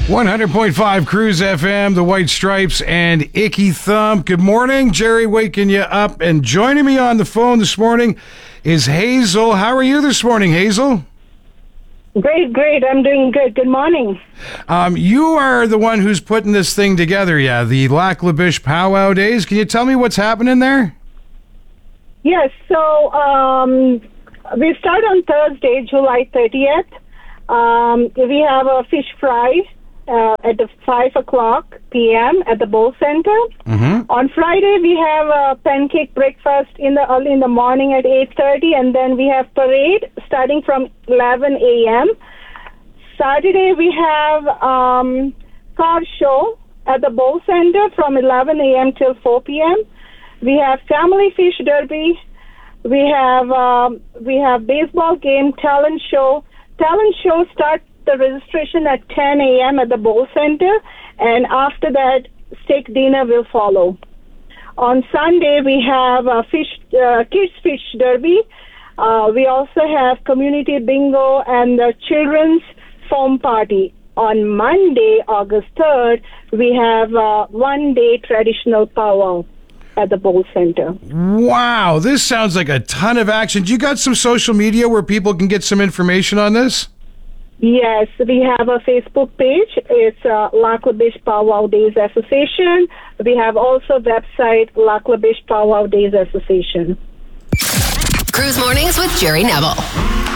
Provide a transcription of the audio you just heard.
100.5 Cruise FM, the White Stripes, and Icky Thump. Good morning. Jerry waking you up. And joining me on the phone this morning is Hazel. How are you this morning, Hazel? Great. I'm doing good. Good morning. You are the one who's putting this thing together, the Lac La Biche Powwow Days. Can you tell me what's happening there? Yes, so we start on Thursday, July 30th. We have a fish fry at the 5 o'clock p.m. at the Bowl Center. Mm-hmm. On Friday, we have a pancake breakfast early in the morning at 8:30, and then we have parade starting from 11 a.m. Saturday, we have car show at the Bowl Center from 11 a.m. till 4 p.m. We have family fish derby. We have baseball game, talent show. Talent show starts the registration at 10 a.m. at the Bowl Center, and after that, steak dinner will follow. On Sunday, we have kids fish derby. We also have community bingo and the children's foam party. On Monday, August 3rd, we have one-day traditional powwow at the Bowl Center. Wow, this sounds like a ton of action. You got some social media where people can get some information on this? Yes, we have a Facebook page. It's Lac La Biche Powwow Days Association. We have also website Lac La Biche Powwow Days Association. Cruise Mornings with Jerry Neville.